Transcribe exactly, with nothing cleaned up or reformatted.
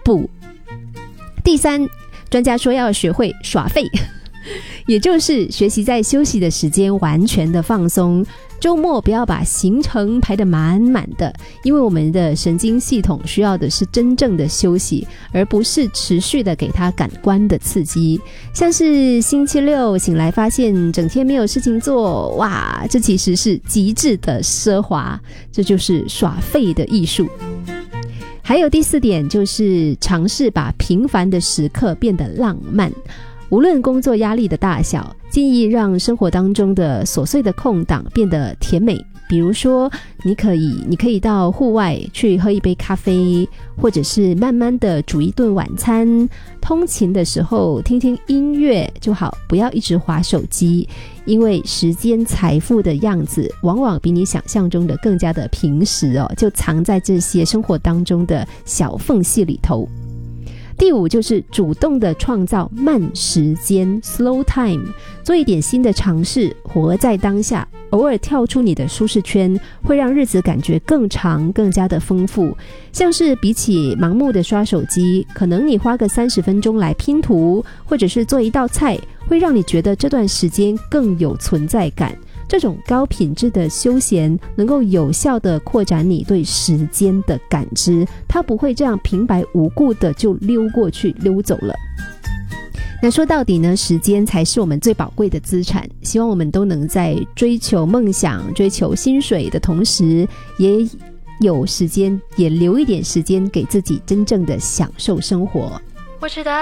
步。第三，专家说要学会耍废，也就是学习在休息的时间完全的放松。周末不要把行程排得满满的，因为我们的神经系统需要的是真正的休息，而不是持续的给它感官的刺激。像是星期六醒来发现整天没有事情做，哇，这其实是极致的奢华，这就是耍废的艺术。还有第四点，就是尝试把平凡的时刻变得浪漫。无论工作压力的大小，建议让生活当中的琐碎的空档变得甜美。比如说，你可以你可以到户外去喝一杯咖啡，或者是慢慢的煮一顿晚餐。通勤的时候听听音乐就好，不要一直滑手机，因为时间财富的样子往往比你想象中的更加的平实哦，就藏在这些生活当中的小缝隙里头。第五，就是主动的创造慢时间 slow time， 做一点新的尝试，活在当下，偶尔跳出你的舒适圈，会让日子感觉更长，更加的丰富。像是比起盲目的刷手机，可能你花个三十分钟来拼图，或者是做一道菜，会让你觉得这段时间更有存在感。这种高品质的休闲能够有效地扩展你对时间的感知，它不会这样平白无故的就溜过去溜走了。那说到底呢，时间才是我们最宝贵的资产，希望我们都能在追求梦想追求薪水的同时，也有时间，也留一点时间给自己真正的享受生活。 我知道